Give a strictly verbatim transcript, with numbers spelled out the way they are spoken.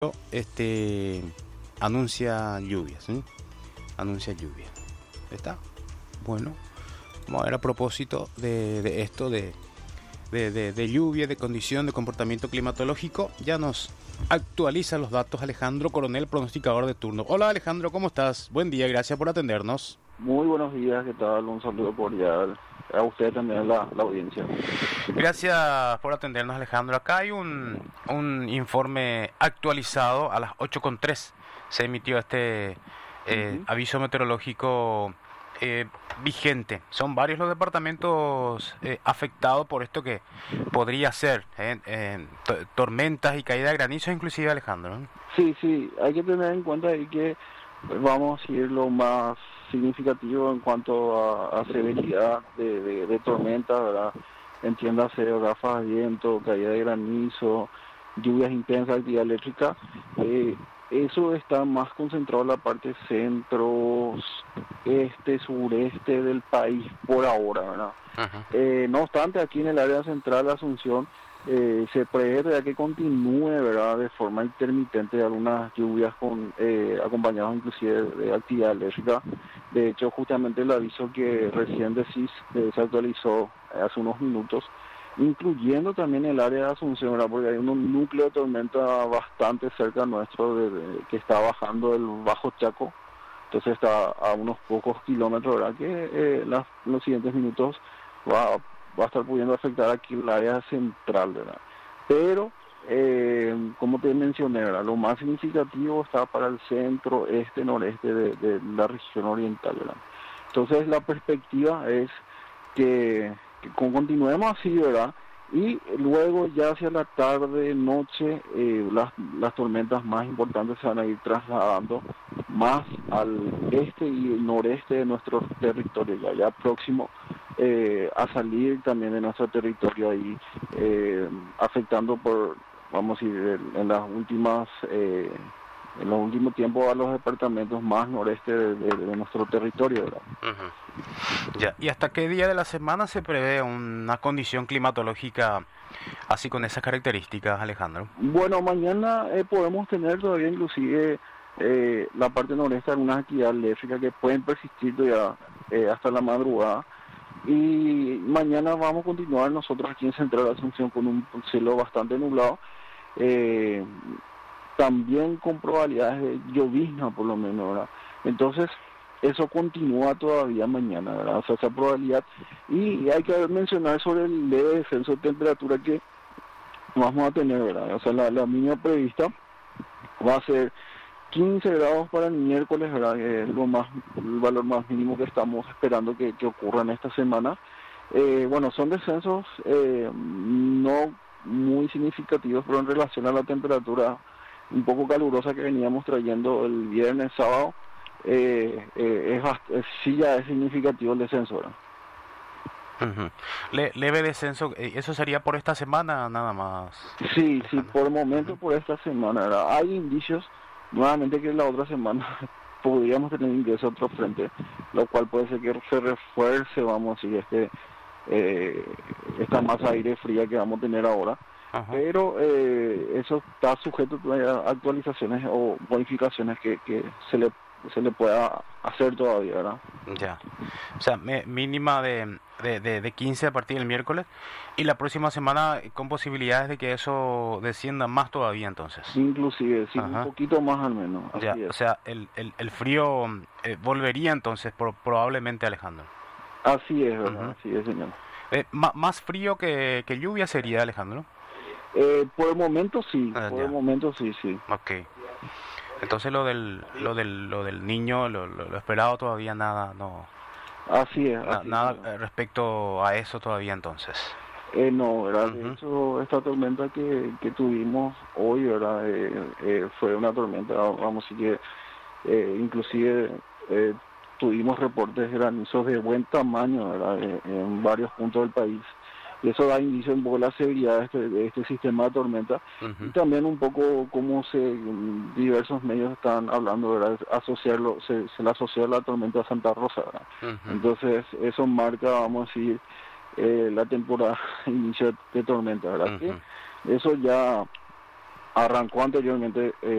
este anuncia lluvias, ¿sí? Anuncia lluvia. ¿Está? Bueno, vamos a ver a propósito de, de esto de, de, de, de lluvia, de condición, de comportamiento climatológico. Ya nos actualiza los datos Alejandro Coronel, pronosticador de turno. Hola Alejandro, ¿cómo estás? Buen día, gracias por atendernos. Muy buenos días, ¿qué tal? Un saludo cordial a usted también, la, la audiencia. Gracias por atendernos, Alejandro. Acá hay un, un informe actualizado a las ocho con tres. Se emitió este eh, Uh-huh. aviso meteorológico eh, vigente. Son varios los departamentos eh, afectados por esto que podría ser eh, eh, to- tormentas y caída de granizo, inclusive, Alejandro, ¿no? Sí, sí, hay que tener en cuenta ahí que pues, vamos a ir lo más significativo en cuanto a, a severidad de, de, de tormenta, ¿verdad? Entiéndase, ráfagas de viento, caída de granizo, lluvias intensas, actividad eléctrica. Eh, eso está más concentrado en la parte centro, este, sureste del país por ahora, ¿verdad? Ajá. Eh, no obstante, aquí en el área central de Asunción eh, se prevé ya que continúe, ¿verdad?, de forma intermitente algunas lluvias con eh, acompañadas inclusive de, de actividad eléctrica. De hecho, justamente el aviso que recién decís eh, se actualizó hace unos minutos, incluyendo también el área de Asunción, ¿verdad?, porque hay un núcleo de tormenta bastante cerca nuestro de, de, que está bajando el Bajo Chaco. Entonces está a unos pocos kilómetros, ¿verdad?, que eh, las, los siguientes minutos va, va a estar pudiendo afectar aquí el área central, ¿verdad? Pero, eh, como te mencioné, ¿verdad?, lo más significativo está para el centro, este, noreste de, de la región oriental, ¿verdad? Entonces la perspectiva es que, que continuemos así, ¿verdad? Y luego ya hacia la tarde, noche, eh, las, las tormentas más importantes se van a ir trasladando más al este y noreste de nuestro territorio, ya, ya próximo eh, a salir también de nuestro territorio ahí, eh, afectando por, vamos a decir, en, en las últimas, eh, en los últimos tiempos a los departamentos más noreste de, de, de nuestro territorio, ¿verdad? Ujú. Ya. ¿Y hasta qué día de la semana se prevé una condición climatológica así con esas características, Alejandro? Bueno, mañana eh, podemos tener todavía inclusive eh, la parte noreste algunas actividades eléctricas que pueden persistir todavía eh, hasta la madrugada. Y mañana vamos a continuar nosotros aquí en Central Asunción con un cielo bastante nublado, eh, también con probabilidades de llovizna por lo menos, ¿verdad? Entonces, eso continúa todavía mañana, ¿verdad? O sea, esa probabilidad. Y hay que mencionar sobre el leve descenso de temperatura que vamos a tener, ¿verdad? O sea, la, la mínima prevista va a ser quince grados para el miércoles, ¿verdad? Que es lo más, el valor más mínimo que estamos esperando que, que ocurra en esta semana. Eh, bueno, son descensos eh, no muy significativos, pero en relación a la temperatura un poco calurosa que veníamos trayendo el viernes, sábado, eh, eh, es bast- eh, sí ya es significativo el descenso, ¿verdad? Ujú. Le- leve descenso, eh, eso sería por esta semana nada más, Sí, sí, Alejandro. por el momento, Ujú. por esta semana, ¿verdad? Hay indicios nuevamente que la otra semana podríamos tener ingreso a otro frente, lo cual puede ser que se refuerce, vamos a decir, este, eh, esta masa de aire fría que vamos a tener ahora. Ajá. Pero eh, eso está sujeto todavía a actualizaciones o modificaciones que, que se le se le pueda hacer todavía, ¿verdad? Ya. O sea, me- mínima de, de, de, de quince a partir del miércoles y la próxima semana eh, con posibilidades de que eso descienda más todavía entonces. Inclusive, sí, un Ajá. poquito más al menos, Ya, así o es. sea, el, el, el frío eh, volvería entonces pro- probablemente, Alejandro. Así es, ¿verdad? Ujú. Así es, señor. Eh, ma- más frío que, que lluvia sería, Alejandro. Eh, por el momento sí, Ah, por el ya, momento sí, sí. ok. Entonces lo del, lo del, lo del niño, lo, lo, lo esperado todavía nada, no, Así es, na- así es, nada señor. eh, respecto a eso todavía entonces. Eh, no, ¿verdad? De Ujú. hecho, esta tormenta que, que tuvimos hoy, ¿verdad? Eh, eh, fue una tormenta, vamos a decir que eh, inclusive eh, tuvimos reportes de granizos de buen tamaño, ¿verdad? Eh, en varios puntos del país. Y eso da indicio un poco de la severidad de este, de este sistema de tormenta y Ujú. también un poco cómo se diversos medios están hablando, ¿verdad? Asociarlo, se, se le asocia a la tormenta de Santa Rosa, ¿verdad? Ujú. Entonces eso marca, vamos a decir, eh, la temporada inicio de tormenta, ¿verdad? Que Ujú. eso ya arrancó anteriormente eh,